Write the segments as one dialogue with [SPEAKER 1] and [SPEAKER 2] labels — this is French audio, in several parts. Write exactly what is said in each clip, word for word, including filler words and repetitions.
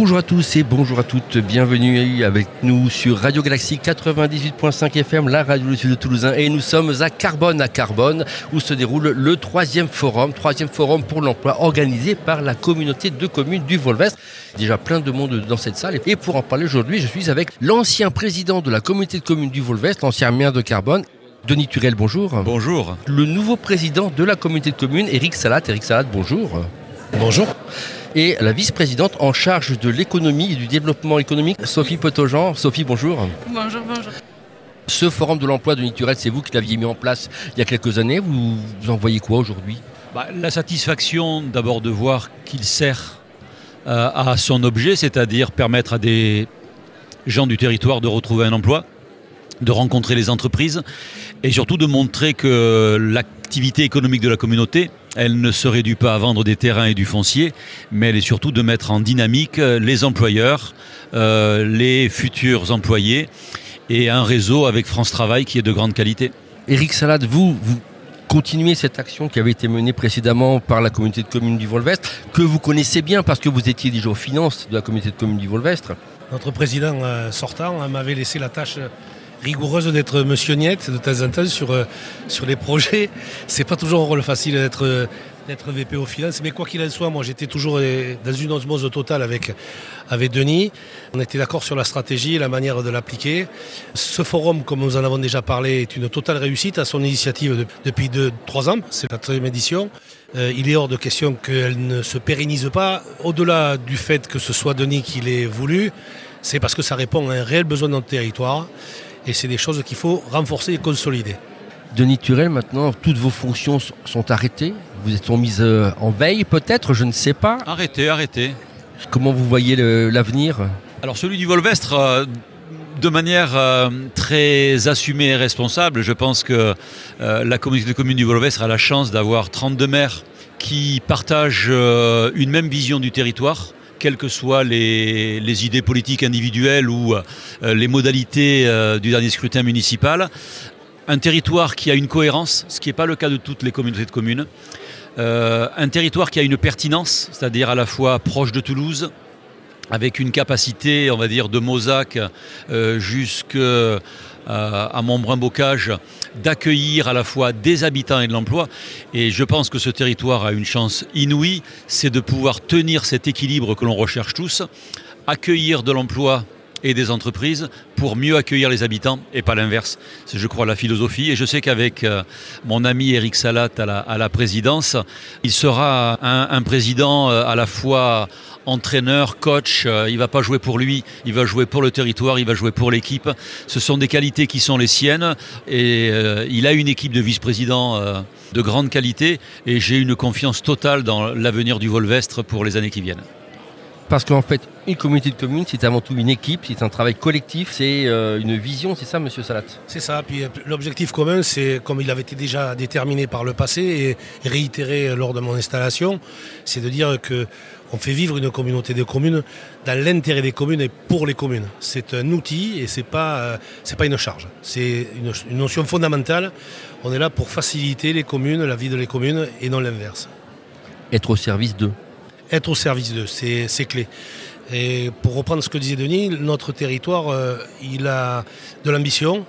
[SPEAKER 1] Bonjour à tous et bonjour à toutes, bienvenue avec nous sur Radio Galaxie quatre-vingt-dix-huit virgule cinq F M, la radio du Sud de Toulousain, et nous sommes à Carbone, à Carbone, où se déroule le troisième forum, troisième forum pour l'emploi organisé par la communauté de communes du Volvestre. Déjà plein de monde dans cette salle, et pour en parler aujourd'hui, je suis avec l'ancien président de la communauté de communes du Volvestre, l'ancien maire de Carbone, Denis Turel, bonjour.
[SPEAKER 2] Bonjour.
[SPEAKER 1] Le nouveau président de la communauté de communes, Éric Salat. Éric Salat, bonjour.
[SPEAKER 3] Bonjour.
[SPEAKER 1] Et la vice-présidente en charge de l'économie et du développement économique, Sophie Potojean. Sophie, bonjour.
[SPEAKER 4] Bonjour, bonjour.
[SPEAKER 1] Ce forum de l'emploi de Turel, c'est vous qui l'aviez mis en place il y a quelques années. Vous, vous en voyez quoi aujourd'hui ?
[SPEAKER 2] bah, La satisfaction d'abord de voir qu'il sert euh, à son objet, c'est-à-dire permettre à des gens du territoire de retrouver un emploi, de rencontrer les entreprises et surtout de montrer que l'activité économique de la communauté, elle ne se réduit pas à vendre des terrains et du foncier, mais elle est surtout de mettre en dynamique les employeurs, euh, les futurs employés et un réseau avec France Travail qui est de grande qualité.
[SPEAKER 1] Éric Salat, vous, vous continuez cette action qui avait été menée précédemment par la communauté de communes du Volvestre, que vous connaissez bien parce que vous étiez déjà aux finances de la communauté de communes du Volvestre.
[SPEAKER 3] Notre président euh, sortant m'avait laissé la tâche rigoureuse d'être monsieur Niette de temps en temps sur, euh, sur les projets. C'est pas toujours un rôle facile d'être, euh, d'être V P aux finances, mais quoi qu'il en soit, moi j'étais toujours euh, dans une osmose totale avec, avec Denis. On était d'accord sur la stratégie et la manière de l'appliquer. Ce forum, comme nous en avons déjà parlé, est une totale réussite à son initiative de, depuis deux, trois ans. C'est la troisième édition. Euh, il est hors de question qu'elle ne se pérennise pas. Au-delà du fait que ce soit Denis qui l'ait voulu, c'est parce que ça répond à un réel besoin de notre territoire. Et c'est des choses qu'il faut renforcer et consolider.
[SPEAKER 1] Denis Turel, maintenant, toutes vos fonctions sont arrêtées. Vous êtes mises en veille, peut-être, je ne sais pas.
[SPEAKER 2] Arrêtez, arrêtez.
[SPEAKER 1] Comment vous voyez le, l'avenir ?
[SPEAKER 2] Alors celui du Volvestre, euh, de manière euh, très assumée et responsable, je pense que euh, la communauté de communes du Volvestre a la chance d'avoir trente-deux maires qui partagent euh, une même vision du territoire, quelles que soient les, les idées politiques individuelles ou euh, les modalités euh, du dernier scrutin municipal. Un territoire qui a une cohérence, ce qui n'est pas le cas de toutes les communautés de communes. Euh, un territoire qui a une pertinence, c'est-à-dire à la fois proche de Toulouse, avec une capacité, on va dire, de Mozac euh, jusqu'à euh, Montbrun-Bocage, d'accueillir à la fois des habitants et de l'emploi. Et je pense que ce territoire a une chance inouïe, c'est de pouvoir tenir cet équilibre que l'on recherche tous, accueillir de l'emploi et des entreprises pour mieux accueillir les habitants et pas l'inverse. C'est, je crois, la philosophie. Et je sais qu'avec euh, mon ami Éric Salat à la, à la présidence, il sera un, un président euh, à la fois entraîneur, coach. Euh, il ne va pas jouer pour lui, il va jouer pour le territoire, il va jouer pour l'équipe. Ce sont des qualités qui sont les siennes. Et euh, il a une équipe de vice-présidents euh, de grande qualité. Et j'ai une confiance totale dans l'avenir du Volvestre pour les années qui viennent.
[SPEAKER 1] Parce qu'en fait, une communauté de communes, c'est avant tout une équipe, c'est un travail collectif, c'est euh, une vision, c'est ça, monsieur Salat ?
[SPEAKER 3] C'est ça. Puis l'objectif commun, c'est, comme il avait été déjà déterminé par le passé et réitéré lors de mon installation, c'est de dire qu'on fait vivre une communauté de communes dans l'intérêt des communes et pour les communes. C'est un outil et c'est pas, euh, c'est pas une charge. C'est une, une notion fondamentale. On est là pour faciliter les communes, la vie de les communes et non l'inverse.
[SPEAKER 1] Être au service d'eux.
[SPEAKER 3] Être au service d'eux, c'est, c'est clé. Et pour reprendre ce que disait Denis, notre territoire, euh, il a de l'ambition,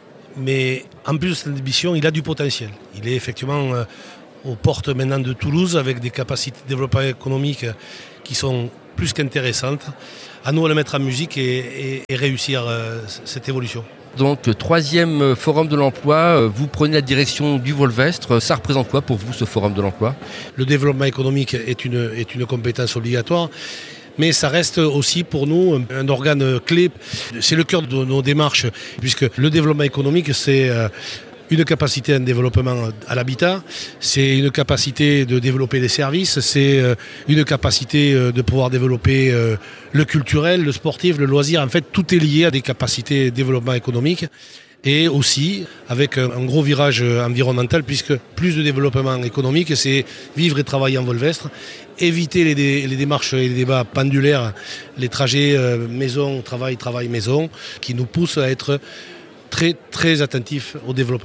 [SPEAKER 3] mais en plus de cette ambition, il a du potentiel. Il est effectivement euh, aux portes maintenant de Toulouse avec des capacités de développement économique qui sont plus qu'intéressantes. À nous de le mettre en musique et, et, et réussir euh, cette évolution.
[SPEAKER 1] Donc, troisième forum de l'emploi, vous prenez la direction du Volvestre. Ça représente quoi pour vous, ce forum de l'emploi ?
[SPEAKER 3] Le développement économique est une, est une compétence obligatoire, mais ça reste aussi pour nous un organe clé. C'est le cœur de nos démarches, puisque le développement économique, c'est une capacité à un développement à l'habitat, c'est une capacité de développer des services, c'est une capacité de pouvoir développer le culturel, le sportif, le loisir. En fait, tout est lié à des capacités de développement économique et aussi avec un gros virage environnemental, puisque plus de développement économique, c'est vivre et travailler en Volvestre, éviter les, dé- les démarches et les débats pendulaires, les trajets maison, travail, travail, maison, qui nous poussent à être très, très attentif au développement.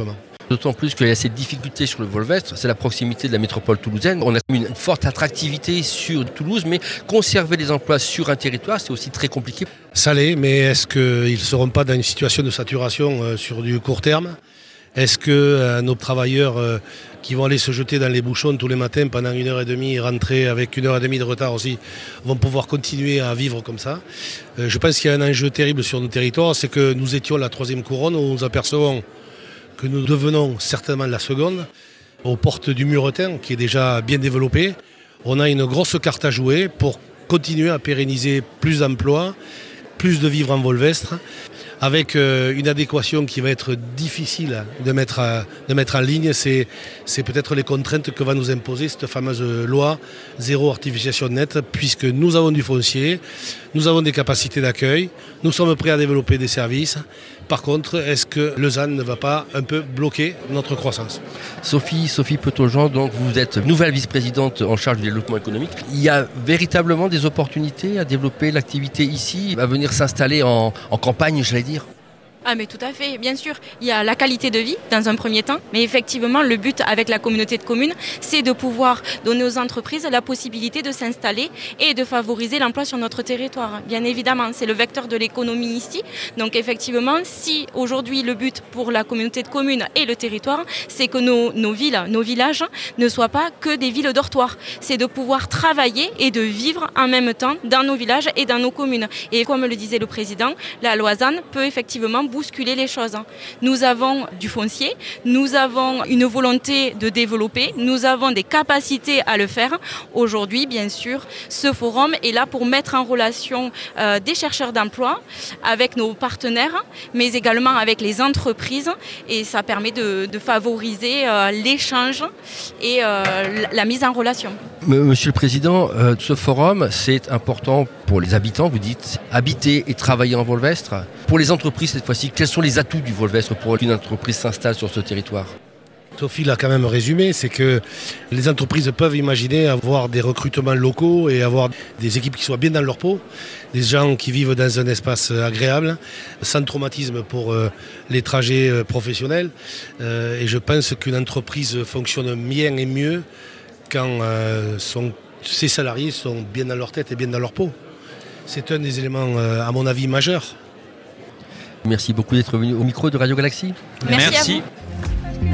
[SPEAKER 1] D'autant plus qu'il y a cette difficulté sur le Volvestre, c'est la proximité de la métropole toulousaine. On a une forte attractivité sur Toulouse, mais conserver les emplois sur un territoire, c'est aussi très compliqué.
[SPEAKER 3] Ça l'est, mais est-ce qu'ils ne seront pas dans une situation de saturation euh, sur du court terme ? Est-ce que euh, nos travailleurs euh, qui vont aller se jeter dans les bouchons tous les matins pendant une heure et demie et rentrer avec une heure et demie de retard aussi, vont pouvoir continuer à vivre comme ça ? euh, Je pense qu'il y a un enjeu terrible sur nos territoires, c'est que nous étions la troisième couronne, où nous apercevons que nous devenons certainement la seconde, aux portes du Muretin, qui est déjà bien développé. On a une grosse carte à jouer pour continuer à pérenniser plus d'emplois, plus de vivre en Volvestre, avec euh, une adéquation qui va être difficile de mettre, à, de mettre en ligne. C'est, c'est peut-être les contraintes que va nous imposer cette fameuse loi zéro artificialisation nette, puisque nous avons du foncier, nous avons des capacités d'accueil, nous sommes prêts à développer des services. Par contre, est-ce que Lausanne ne va pas un peu bloquer notre croissance ?
[SPEAKER 1] Sophie, Sophie Petaujean, donc vous êtes nouvelle vice-présidente en charge du développement économique. Il y a véritablement des opportunités à développer l'activité ici, à venir s'installer en, en campagne, j'allais dire ?
[SPEAKER 4] Ah mais tout à fait, bien sûr, il y a la qualité de vie dans un premier temps, mais effectivement le but avec la communauté de communes, c'est de pouvoir donner aux entreprises la possibilité de s'installer et de favoriser l'emploi sur notre territoire. Bien évidemment, c'est le vecteur de l'économie ici, donc effectivement, si aujourd'hui le but pour la communauté de communes et le territoire, c'est que nos, nos villes, nos villages ne soient pas que des villes dortoirs, c'est de pouvoir travailler et de vivre en même temps dans nos villages et dans nos communes. Et comme le disait le président, la Lausanne peut effectivement bousculer les choses. Nous avons du foncier, nous avons une volonté de développer, nous avons des capacités à le faire. Aujourd'hui, bien sûr, ce forum est là pour mettre en relation euh, des chercheurs d'emploi avec nos partenaires, mais également avec les entreprises, et ça permet de, de favoriser euh, l'échange et euh, la mise en relation.
[SPEAKER 1] Monsieur le Président, euh, ce forum, c'est important pour les habitants, vous dites, habiter et travailler en Volvestre. Pour les entreprises, cette fois-ci, quels sont les atouts du Volvestre pour qu'une entreprise s'installe sur ce territoire ?
[SPEAKER 3] Sophie l'a quand même résumé, c'est que les entreprises peuvent imaginer avoir des recrutements locaux et avoir des équipes qui soient bien dans leur peau, des gens qui vivent dans un espace agréable, sans traumatisme pour euh, les trajets euh, professionnels. Euh, et je pense qu'une entreprise fonctionne bien et mieux quand euh, son, ses salariés sont bien dans leur tête et bien dans leur peau. C'est un des éléments, euh, à mon avis, majeurs.
[SPEAKER 1] Merci beaucoup d'être venu au micro de Radio Galaxy.
[SPEAKER 4] Merci.
[SPEAKER 2] Merci.
[SPEAKER 4] À vous.